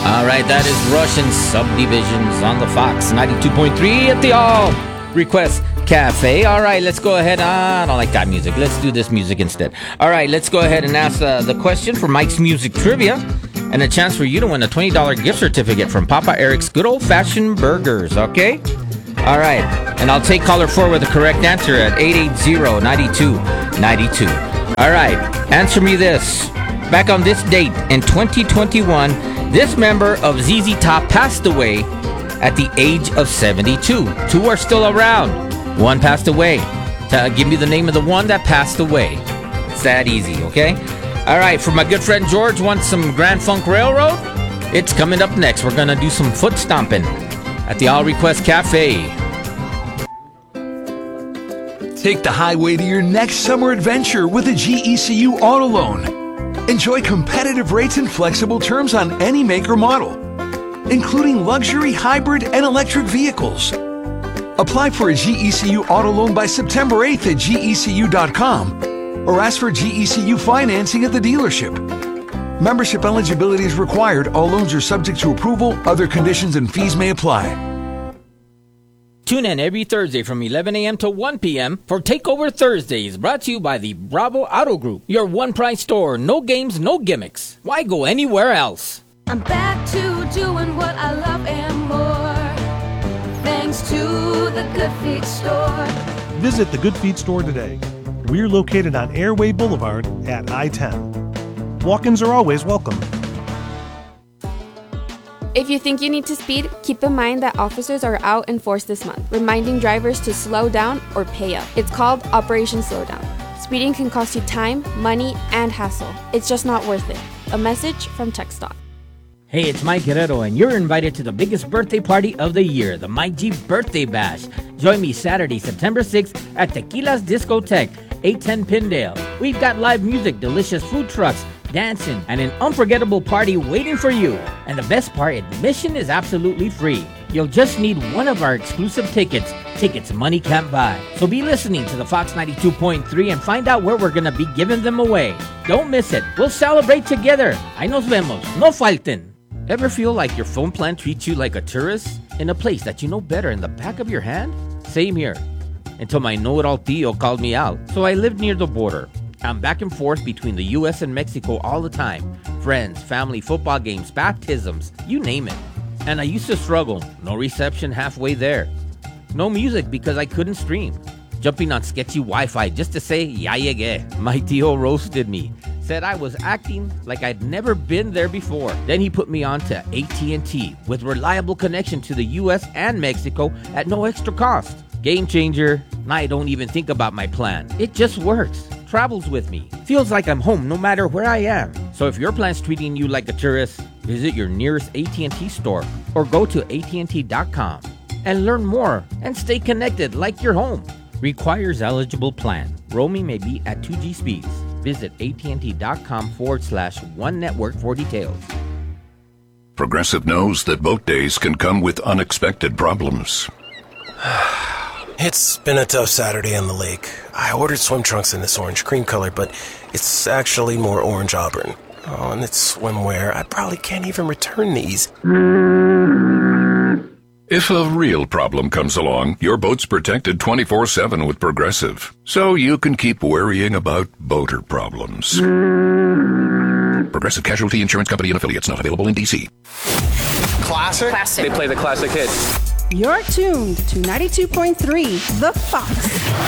All right, that is Russian Subdivisions on the Fox 92.3 at the All Request Cafe. All right, let's go ahead. I don't like that music. Let's do this music instead. All right, let's go ahead and ask the question for Mike's Music Trivia and a chance for you to win a $20 gift certificate from Papa Eric's Good Old Fashioned Burgers, okay? All right, and I'll take caller 4 with the correct answer at 880-9292. All right, answer me this. Back on this date in 2021, this member of ZZ Top passed away at the age of 72. 2 are still around. 1 passed away. Give me the name of the one that passed away. It's that easy, okay? All right, for my good friend George wants some Grand Funk Railroad. It's coming up next. We're going to do some foot stomping at the All Request Cafe. Take the highway to your next summer adventure with a GECU auto loan. Enjoy competitive rates and flexible terms on any make or model, including luxury, hybrid, and electric vehicles. Apply for a GECU auto loan by September 8th at gecu.com or ask for GECU financing at the dealership. Membership eligibility is required. All loans are subject to approval. Other conditions and fees may apply. Tune in every Thursday from 11 a.m. to 1 p.m. for Takeover Thursdays, brought to you by the Bravo Auto Group, your one-price store. No games, no gimmicks. Why go anywhere else? I'm back to doing what I love and more, thanks to the Good Feet store. Visit the Good Feet store today. We're located on Airway Boulevard at I-10. Walk-ins are always welcome. If you think you need to speed, keep in mind that officers are out in force this month, reminding drivers to slow down or pay up. It's called Operation Slowdown. Speeding can cost you time, money, and hassle. It's just not worth it. A message from TechStop. Hey, it's Mike Guerrero, and you're invited to the biggest birthday party of the year, the Mike G Birthday Bash. Join me Saturday, September 6th at Tequila's Discotheque, 810 Pindale. We've got live music, delicious food trucks, dancing, and an unforgettable party waiting for you. And the best part, admission is absolutely free. You'll just need one of our exclusive tickets. Tickets money can't buy. So be listening to the Fox 92.3 and find out where we're going to be giving them away. Don't miss it. We'll celebrate together. Ahí nos vemos. No falten. Ever feel like your phone plan treats you like a tourist in a place that you know better in the back of your hand? Same here. Until my know-it-all tío called me out. So I lived near the border. I'm back and forth between the U.S. and Mexico all the time. Friends, family, football games, baptisms, you name it. And I used to struggle. No reception halfway there. No music because I couldn't stream. Jumping on sketchy Wi-Fi just to say, ya llegué. My tío roasted me. Said I was acting like I'd never been there before. Then he put me on to AT&T with reliable connection to the U.S. and Mexico at no extra cost. Game changer. Now I don't even think about my plan. It just works. Travels with me. Feels like I'm home no matter where I am. So if your plan's treating you like a tourist, visit your nearest AT&T store or go to AT&T.com and learn more and stay connected like you're home. Requires eligible plan. Roaming may be at 2G speeds. Visit AT&T.com/one network for details. Progressive knows that boat days can come with unexpected problems. It's been a tough Saturday on the lake. I ordered swim trunks in this orange cream color, but it's actually more orange auburn. Oh, and it's swimwear. I probably can't even return these. If a real problem comes along, your boat's protected 24/7 with Progressive, so you can keep worrying about boater problems. Progressive Casualty Insurance Company and Affiliates, not available in D.C. Classic? They play the classic hits. You're tuned to 92.3 The Fox.